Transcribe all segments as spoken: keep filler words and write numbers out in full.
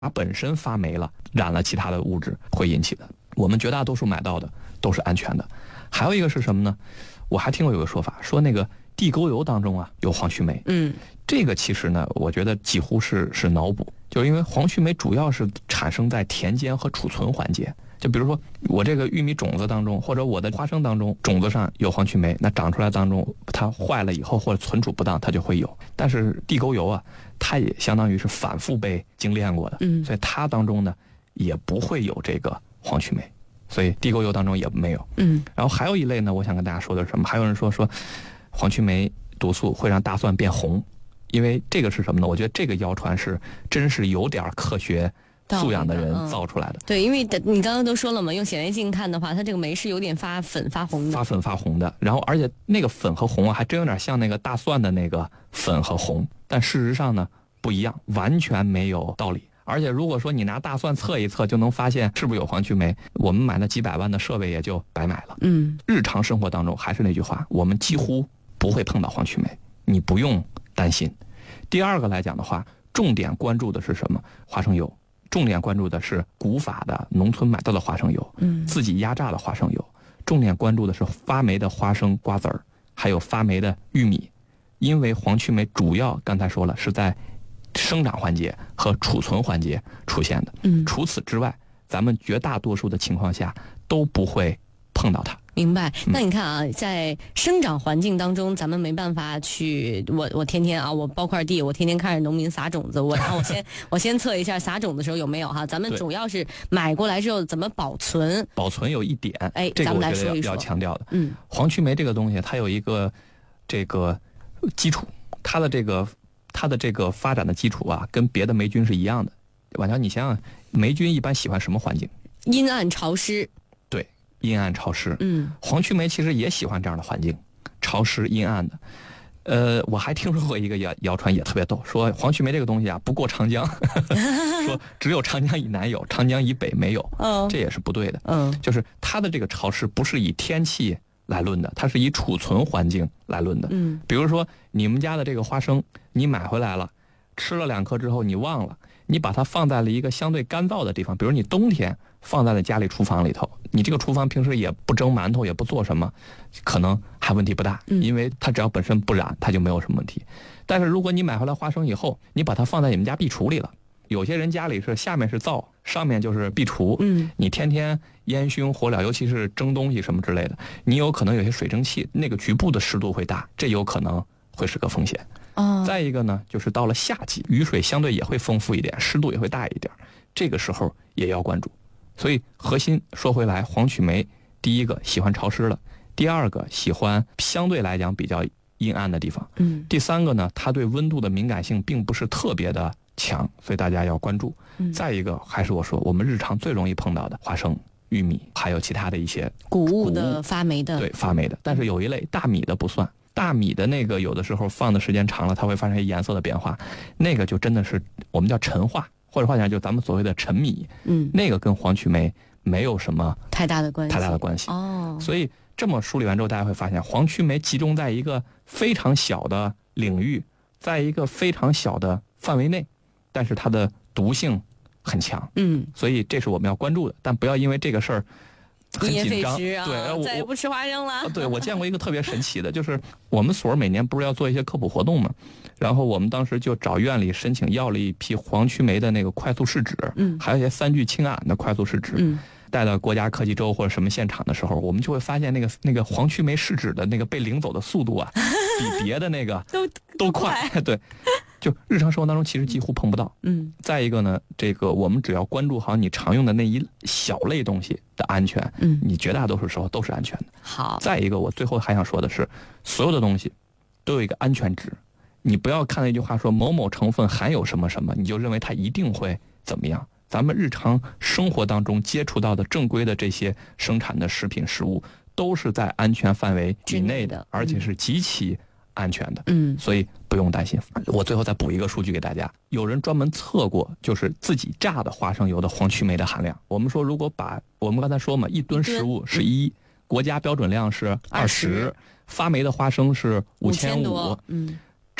它本身发霉了，染了其他的物质会引起的。我们绝大多数买到的都是安全的。还有一个是什么呢？我还听过有个说法，说那个地沟油当中啊有黄曲霉。 嗯， 这个其实呢，我觉得几乎是是脑补，就是因为黄曲霉主要是产生在田间和储存环节。就比如说我这个玉米种子当中，或者我的花生当中，种子上有黄曲霉，那长出来当中它坏了以后或者存储不当，它就会有。但是地沟油啊，它也相当于是反复被精炼过的， 嗯， 所以它当中呢也不会有这个黄曲霉，所以地沟油当中也没有。 嗯， 然后还有一类呢，我想跟大家说的是什么？还有人说说黄曲霉毒素会让大蒜变红，因为这个是什么呢？我觉得这个谣传是真是有点科学素养的人造出来的。 嗯、对，因为你刚刚都说了嘛，用显微镜看的话，它这个酶是有点发粉发红的， 发粉发红的。然后而且那个粉和红啊，还真有点像那个大蒜的那个粉和红，但事实上呢不一样，完全没有道理。而且如果说你拿大蒜测一测就能发现是不是有黄曲霉，我们买那几百万的设备也就白买了。 嗯， 日常生活当中还是那句话，我们几乎不会碰到黄曲霉，你不用担心。第二个来讲的话，重点关注的是什么？花生油。重点关注的是古法的农村买到的花生油， 嗯， 自己压榨的花生油。重点关注的是发霉的花生、瓜子儿，还有发霉的玉米，因为黄曲霉主要刚才说了是在生长环节和储存环节出现的。 嗯， 除此之外，咱们绝大多数的情况下都不会碰到它。 明白。那你看啊，在生长环境当中，咱们没办法去，我我天天啊，我包块地，我天天看着农民撒种子，我然后我先我先测一下撒种的时候有没有哈。咱们主要是买过来之后怎么保存。 保存有一点， 哎， 这个我觉得要咱们来说一说要强调的。 嗯， 黄曲霉这个东西，它有一个这个基础，它的这个它的这个发展的基础啊，跟别的霉菌是一样的。婉乔，你想想，霉菌一般喜欢什么环境？ 阴暗潮湿。 阴暗潮湿， 嗯， 黄曲霉其实也喜欢这样的环境，潮湿阴暗的。呃，我还听说过一个谣谣传也特别逗，说黄曲霉这个东西啊不过长江，说只有长江以南有，长江以北没有， 哦， 这也是不对的。 嗯， 就是它的这个潮湿不是以天气来论的，它是以储存环境来论的。 嗯， 比如说你们家的这个花生，你买回来了，吃了两颗之后你忘了，你把它放在了一个相对干燥的地方，比如你冬天放在了家里厨房里头，你这个厨房平时也不蒸馒头也不做什么，可能还问题不大，因为它只要本身不染它就没有什么问题。但是如果你买回来花生以后，你把它放在你们家壁橱里了，有些人家里是下面是灶，上面就是壁橱， 嗯， 你天天烟熏火燎，尤其是蒸东西什么之类的，你有可能有些水蒸气，那个局部的湿度会大，这有可能会是个风险。 哦， 再一个呢，就是到了夏季，雨水相对也会丰富一点，湿度也会大一点，这个时候也要关注。所以核心说回来，黄曲霉第一个喜欢潮湿的，第二个喜欢相对来讲比较阴暗的地方， 嗯， 第三个呢，它对温度的敏感性并不是特别的强，所以大家要关注。 嗯， 再一个还是我说我们日常最容易碰到的花生、玉米，还有其他的一些谷物的发霉的， 对发霉的，但是有一类大米的不算。大米的那个有的时候放的时间长了，它会发生颜色的变化，那个就真的是我们叫陈化，或者话讲就咱们所谓的陈米， 嗯， 那个跟黄曲霉没有什么太大的关系， 太大的关系哦。 所以这么梳理完之后，大家会发现黄曲霉集中在一个非常小的领域，在一个非常小的范围内，但是它的毒性很强， 嗯， 所以这是我们要关注的，但不要因为这个事儿很紧张， 对， 我再也不吃花生了。 对，我见过一个特别神奇的，就是我们所每年不是要做一些科普活动嘛，然后我们当时就找院里申请要了一批黄曲霉的那个快速试纸， 嗯， 还有一些三聚氰胺的快速试纸， 嗯， 带到国家科技周或者什么现场的时候，我们就会发现那个那个黄曲霉试纸的那个被领走的速度啊，比别的那个都都快，对。就日常生活当中其实几乎碰不到， 嗯。 再一个呢，这个我们只要关注好你常用的那一小类东西的安全， 嗯， 你绝大多数时候都是安全的。 好。 再一个，我最后还想说的是，所有的东西都有一个安全值，你不要看那句话说某某成分含有什么什么，你就认为它一定会怎么样。咱们日常生活当中接触到的正规的这些生产的食品食物，都是在安全范围以内的，而且是极其安全的， 嗯， 所以不用担心。我最后再补一个数据给大家，有人专门测过，就是自己榨的花生油的黄曲霉的含量。我们说，如果把我们刚才说嘛，一吨食物是一、嗯，国家标准量是二十，发霉的花生是五千五， 嗯，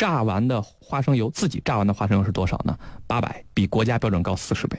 榨完的花生油，自己榨完的花生油是多少呢？八百，比国家标准高四十倍。